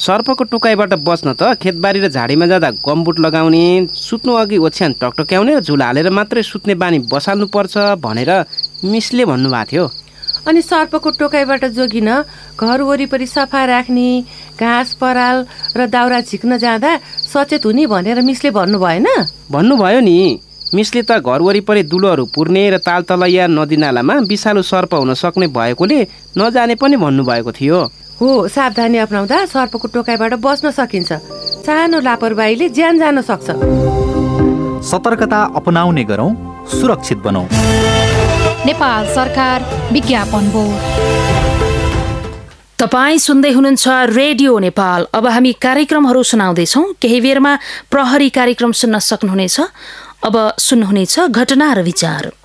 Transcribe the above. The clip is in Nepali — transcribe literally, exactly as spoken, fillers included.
सर्पको टोकाइबाट बच्न त खेतबारी र झाडीमा जाँदा गमबुट लगाउने, सुत्नु अघि ओछ्यान टकटक्याउने र झुला हालेर मात्रै सुत्ने बानी बसाल्नुपर्छ भनेर मिसले भन्नुभएको थियो। अनि सर्पको टोकाइबाट जोगिन घर वरिपरि सफा राख्ने, घाँस पराल र दाउरा झिक्न जाँदा सचेत हुने भनेर मिसले भन्नु भएन? भन्नुभयो नि। मिसले त घर वरिपरि दुलोहरू पुर्ने र तालतलैया नदीनालामा विषालु सर्प हुन सक्ने भएकोले नजाने पनि भन्नुभएको थियो। हो, सावधानी अपनाउँदा सर्पको टोकाइबाट बच्न सकिन्छ। सानो लापरवाहीले ज्यान जान सक्छ। सतर्कता अपनाउने गरौँ, सुरक्षित बनौँ। नेपाल सरकार विज्ञापन बोर्ड। तपाईँ सुन्दै हुनुहुन्छ रेडियो नेपाल। अब हामी कार्यक्रमहरू सुनाउँदैछौँ। केही बेरमा प्रहरी कार्यक्रम सुन्न सक्नुहुनेछ। अब सुन्नुहुनेछ घटना र विचार।